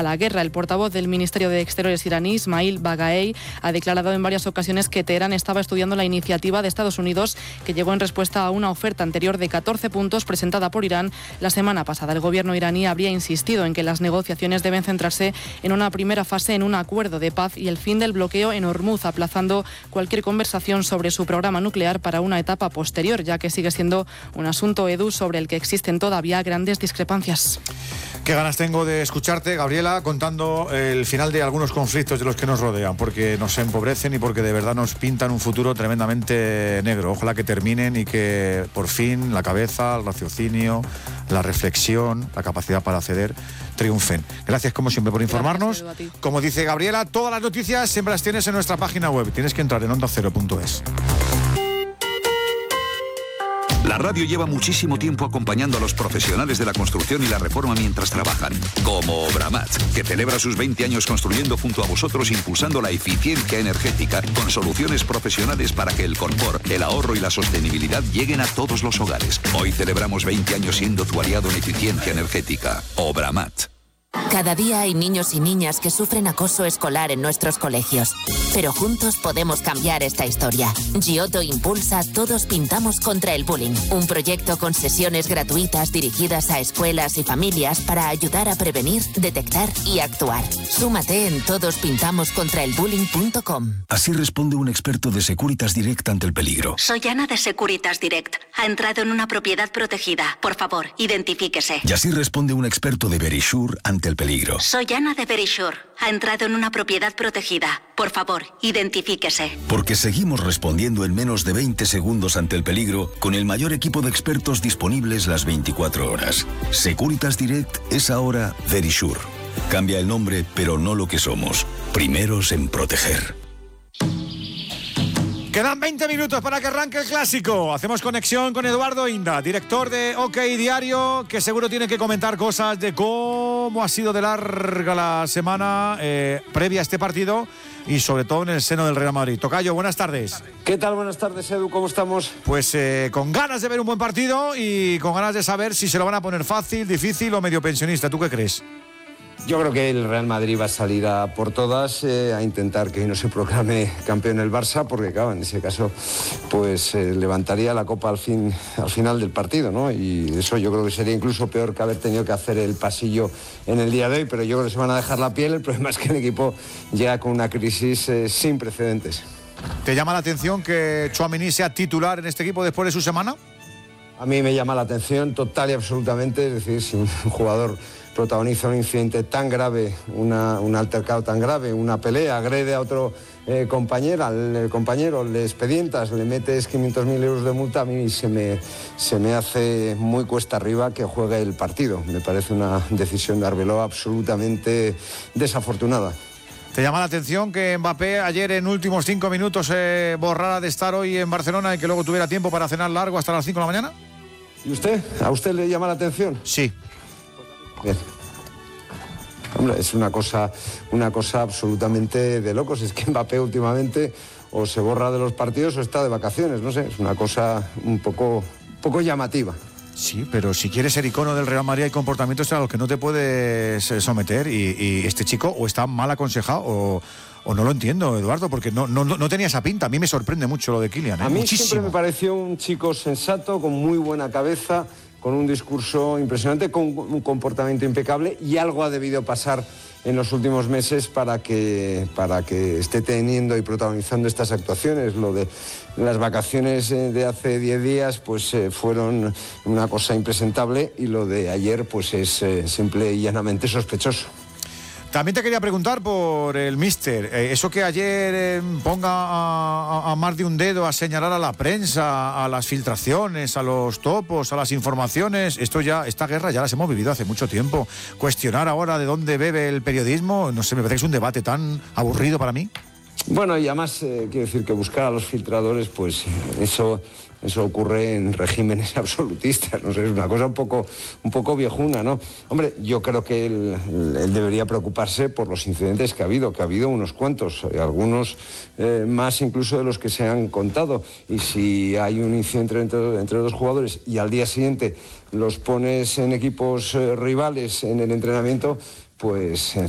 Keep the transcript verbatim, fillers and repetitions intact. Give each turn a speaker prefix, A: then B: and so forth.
A: a la guerra. El portavoz del Ministerio de Exteriores iraní, Ismail Bagaei, ha declarado en varias ocasiones que Teherán estaba estudiando la iniciativa de Estados Unidos, que llegó en respuesta a una oferta anterior de catorce puntos presentada por Irán la semana pasada. El gobierno iraní habría insistido en que las negociaciones deben centrarse en una primera fase en un acuerdo de paz y el fin del bloqueo en Hormuz, aplazando cualquier conversación sobre su programa nuclear para una etapa posterior, ya que sigue siendo un asunto, Edu, sobre el que existen todavía grandes discrepancias.
B: Qué ganas tengo de escucharte, Gabriela, contando el final de algunos conflictos de los que nos rodean, porque nos empobrecen y porque de verdad nos pintan un futuro tremendamente negro. Ojalá que terminen y que por fin la cabeza, el raciocinio, la reflexión, la capacidad para ceder triunfen. Gracias como siempre por informarnos. Gracias, como dice Gabriela, todas las noticias siempre las tienes en nuestra página web. Tienes que entrar en onda cero punto es.
C: La radio lleva muchísimo tiempo acompañando a los profesionales de la construcción y la reforma mientras trabajan, como Obramat, que celebra sus veinte años construyendo junto a vosotros, impulsando la eficiencia energética con soluciones profesionales para que el confort, el ahorro y la sostenibilidad lleguen a todos los hogares. Hoy celebramos veinte años siendo tu aliado en eficiencia energética. Obramat.
D: Cada día hay niños y niñas que sufren acoso escolar en nuestros colegios. Pero juntos podemos cambiar esta historia. Giotto impulsa Todos Pintamos contra el Bullying, un proyecto con sesiones gratuitas dirigidas a escuelas y familias para ayudar a prevenir, detectar y actuar. Súmate en todos pintamos contra el bullying punto com.
E: Así responde un experto de Securitas Direct ante el peligro.
F: Soy Ana de Securitas Direct. Ha entrado en una propiedad protegida. Por favor, identifíquese.
E: Y así responde un experto de Verisure ante el peligro.
F: Soy Ana de Verisure. Ha entrado en una propiedad protegida. Por favor, identifíquese.
E: Porque seguimos respondiendo en menos de veinte segundos ante el peligro con el mayor equipo de expertos disponibles las veinticuatro horas. Securitas Direct es ahora Verisure. Cambia el nombre, pero no lo que somos. Primeros en proteger.
B: Quedan veinte minutos para que arranque el clásico. Hacemos conexión con Eduardo Inda, director de OK Diario, que seguro tiene que comentar cosas de cómo ha sido de larga la semana eh, previa a este partido y sobre todo en el seno del Real Madrid. Tocayo, buenas tardes.
G: ¿Qué tal? Buenas tardes, Edu. ¿Cómo estamos?
B: Pues eh, con ganas de ver un buen partido y con ganas de saber si se lo van a poner fácil, difícil o medio pensionista. ¿Tú qué crees?
G: Yo creo que el Real Madrid va a salir a por todas, eh, a intentar que hoy no se proclame campeón el Barça, porque claro, en ese caso pues eh, levantaría la copa al fin al final del partido, ¿no? Y eso yo creo que sería incluso peor que haber tenido que hacer el pasillo en el día de hoy, pero yo creo que se van a dejar la piel. El problema es que el equipo llega con una crisis eh, sin precedentes.
B: ¿Te llama la atención que Tchouaméni sea titular en este equipo después de su semana?
G: A mí me llama la atención total y absolutamente, es decir, si un jugador protagoniza un incidente tan grave, una, un altercado tan grave, una pelea, agrede a otro eh, compañero, al compañero, le expedientas, le metes quinientos mil euros de multa, a mí se me, se me hace muy cuesta arriba que juegue el partido. Me parece una decisión de Arbeloa absolutamente desafortunada.
B: ¿Te llama la atención que Mbappé ayer en últimos cinco minutos eh, borrara de estar hoy en Barcelona y que luego tuviera tiempo para cenar largo hasta las cinco de la mañana?
G: ¿Y usted? ¿A usted le llama la atención?
B: Sí.
G: Bien. Hombre, es una cosa, una cosa absolutamente de locos. Es que Mbappé últimamente o se borra de los partidos o está de vacaciones, no sé, es una cosa un poco, poco llamativa.
B: Sí, pero si quieres ser icono del Real Madrid hay comportamientos a los que no te puedes someter y, y este chico o está mal aconsejado o, o no lo entiendo, Eduardo, porque no, no, no tenía esa pinta. A mí me sorprende mucho lo de Kylian, ¿eh?
G: A mí
B: Muchísimo.
G: Siempre me pareció un chico sensato, con muy buena cabeza, con un discurso impresionante, con un comportamiento impecable, y algo ha debido pasar en los últimos meses para que, para que esté teniendo y protagonizando estas actuaciones. Lo de las vacaciones de hace diez días pues eh, fueron una cosa impresentable, y lo de ayer pues es eh, simple y llanamente sospechoso.
B: También te quería preguntar por el míster. Eh, eso que ayer eh, ponga a, a, a más de un dedo a señalar a la prensa, a las filtraciones, a los topos, a las informaciones. Esto ya, esta guerra ya las hemos vivido hace mucho tiempo. Cuestionar ahora de dónde bebe el periodismo, no sé, me parece que es un debate tan aburrido para mí.
G: Bueno, y además eh, quiero decir que buscar a los filtradores, pues eso... Eso ocurre en regímenes absolutistas, no sé, es una cosa un poco, un poco viejuna, ¿no? Hombre, yo creo que él, él debería preocuparse por los incidentes que ha habido, que ha habido unos cuantos, algunos eh, más incluso de los que se han contado. Y si hay un incidente entre, entre dos jugadores y al día siguiente los pones en equipos eh, rivales en el entrenamiento, pues, en